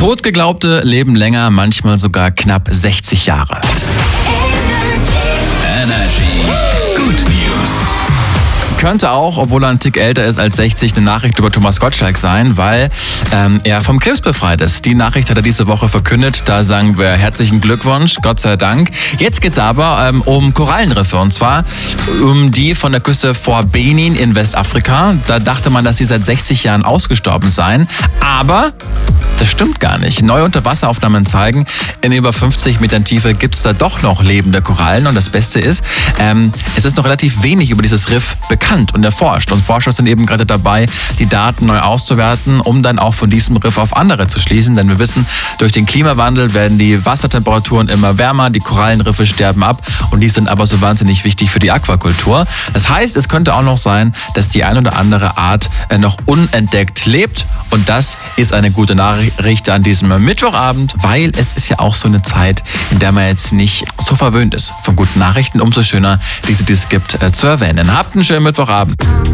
Totgeglaubte leben länger, manchmal sogar knapp 60 Jahre. Energy Good News. Könnte auch, obwohl er ein Tick älter ist als 60, eine Nachricht über Thomas Gottschalk sein, weil er vom Krebs befreit ist. Die Nachricht hat er diese Woche verkündet. Da sagen wir herzlichen Glückwunsch, Gott sei Dank. Jetzt geht's aber um Korallenriffe, und zwar um die von der Küste vor Benin in Westafrika. Da dachte man, dass sie seit 60 Jahren ausgestorben seien, aber das stimmt gar nicht. Neue Unterwasseraufnahmen zeigen, in über 50 Metern Tiefe gibt's da doch noch lebende Korallen. Und das Beste ist, es ist noch relativ wenig über dieses Riff bekannt und erforscht. Und Forscher sind eben gerade dabei, die Daten neu auszuwerten, um dann auch von diesem Riff auf andere zu schließen. Denn wir wissen, durch den Klimawandel werden die Wassertemperaturen immer wärmer, die Korallenriffe sterben ab und die sind aber so wahnsinnig wichtig für die Aquakultur. Das heißt, es könnte auch noch sein, dass die ein oder andere Art noch unentdeckt lebt. Und das ist eine gute Nachricht an diesem Mittwochabend, weil es ist ja auch so eine Zeit, in der man jetzt nicht so verwöhnt ist von guten Nachrichten. Umso schöner, diese es gibt, zu erwähnen. Habt einen schönen Mittwochabend.